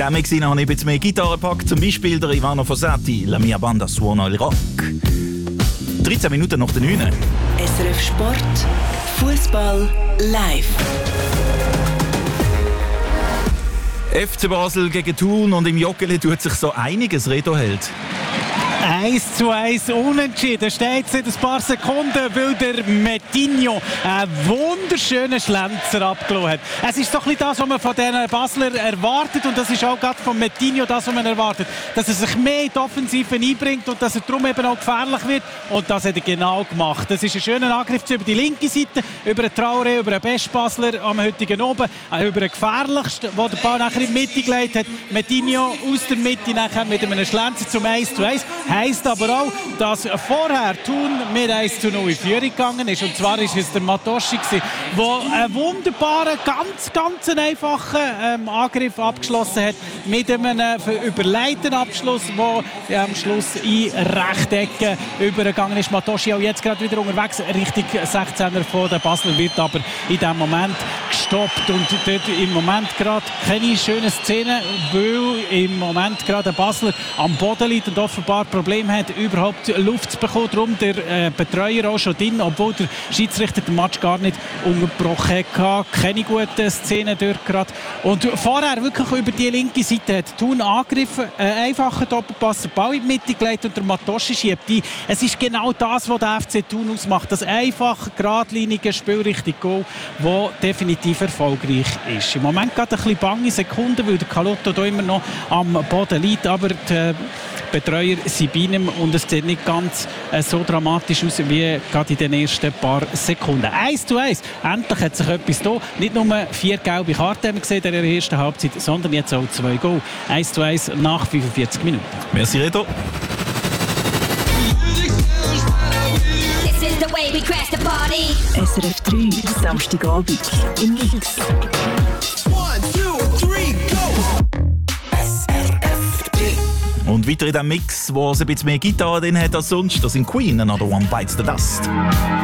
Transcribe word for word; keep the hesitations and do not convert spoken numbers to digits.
diesem Mix habe ich ein bisschen mehr Gitarre gepackt, zum Beispiel der Ivano Fossati, La mia banda suona il rock. dreizehn Minuten nach der neun. S R F Sport, Fußball live. F C Basel gegen Thun und im Joggeli tut sich so einiges, Reto Held. eins zu eins unentschieden steht seit ein paar Sekunden, weil der Metinho einen wunderschönen Schlenzer abgelassen hat. Es ist doch nicht das, was man von den Basler erwartet, und das ist auch gerade von Metinho das, was man erwartet. Dass er sich mehr in die Offensive einbringt und dass er darum eben auch gefährlich wird, und das hat er genau gemacht. Das ist ein schöner Angriff über die linke Seite, über den Traoré, über den besten Basler am heutigen Oben, über den gefährlichsten, der den Ball nachher in die Mitte gelegt hat. Metinho aus der Mitte nachher mit einem Schlenzer zum eins zu eins. Heisst aber auch, dass vorher Thun mit eins zu null in Führung gegangen ist. Und zwar war es der Matoschi, der einen wunderbaren, ganz, ganz einfachen ähm, Angriff abgeschlossen hat. Mit einem äh, überleiteten Abschluss, der am Schluss in Rechtecke übergegangen ist. Matoschi auch jetzt gerade wieder unterwegs, Richtung sechzehner von der Basler, wird aber in diesem Moment gestoppt. Und dort im Moment gerade keine schöne Szene, weil im Moment gerade der Basler am Boden liegt und offenbar Problem hat, überhaupt Luft zu bekommen. Darum der äh, Betreuer auch schon drin, obwohl der Schiedsrichter den Match gar nicht unterbrochen hat. Keine guten Szenen dort gerade. Und vorher wirklich über die linke Seite hat Thun angegriffen, äh, einfacher Doppelpass, den Ball in die Mitte gelegt und der Matoschi schiebt ein. Es ist genau das, was der F C Thun ausmacht. Das einfache, geradlinige Spiel Richtung Goal, das definitiv erfolgreich ist. Im Moment gerade ein bisschen bange Sekunden, weil der Calotto da immer noch am Boden liegt, aber die Betreuer sind bei ihm und es sieht nicht ganz äh, so dramatisch aus wie gerade in den ersten paar Sekunden. eins zu eins. Endlich hat sich etwas da. Nicht nur vier gelbe Karten haben wir gesehen in der ersten Halbzeit, sondern jetzt auch zwei Goal. eins zu eins nach fünfundvierzig Minuten. Merci, Reto. S R F drei, Samstagabend im Mix. Und weiter in diesem Mix, wo es ein bisschen mehr Gitarre drin hat als sonst, das sind Queen, Another One Bites the Dust.